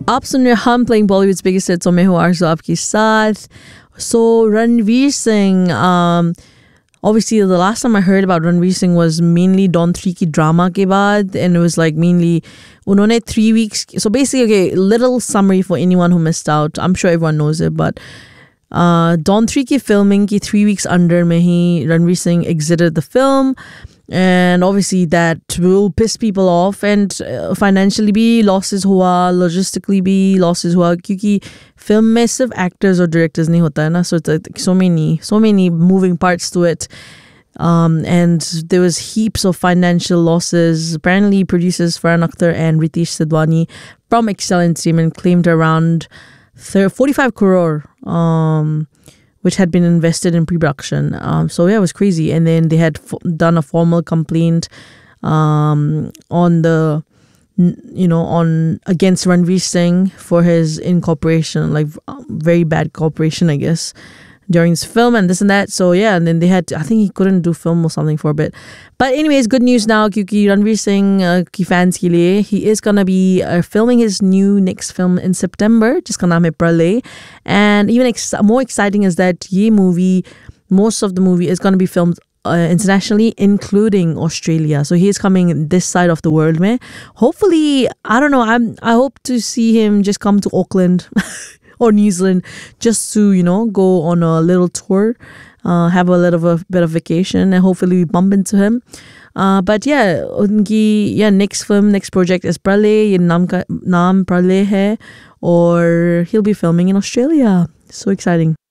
आप सुन रहे हम प्लेइंग बॉलीवुड्स बिगेस्ट हिट्स और मैं हूँ आरज़ू आपके साथ. So Ranveer Singh, obviously the last time I heard about Ranveer Singh was mainly Don 3 की drama के बाद, and it was like mainly उन्होंने 3 weeks. So basically, okay, little summary for anyone who missed out. I'm sure everyone knows it, but Don 3 की filming की 3 weeks under में ही Ranveer Singh exited the film. And obviously that will piss people off, and financially भी losses हुआ, logistically भी losses हुआ, क्योंकि film में सिर्फ actors और directors नहीं होता है ना, so it's like so many moving parts to it. And there was heaps of financial losses. Apparently producers Farhan Akhtar and Ritesh Sidwani from Excel Entertainment claimed around 45 crore which had been invested in pre-production. So yeah, it was crazy. And then they had done a formal complaint on the, on against Ranveer Singh for his incorporation, like very bad cooperation, I guess, during this film and this and that. So yeah, and then I think he couldn't do film or something for a bit. But anyways, good news now, क्योंकि Ranveer Singh की fans के लिए, he is gonna be filming his new next film in September, जिसका नाम है Pralay. And even more exciting is that ये movie, most of the movie is gonna be filmed internationally, including Australia. So he is coming this side of the world, man. Hopefully, I don't know, I hope to see him just come to Auckland or New Zealand just to, go on a little tour, have a little bit of vacation, and hopefully we bump into him. But yeah, next film, next project is Pralay. Ye naam Pralay hai, or he'll be filming in Australia. So exciting.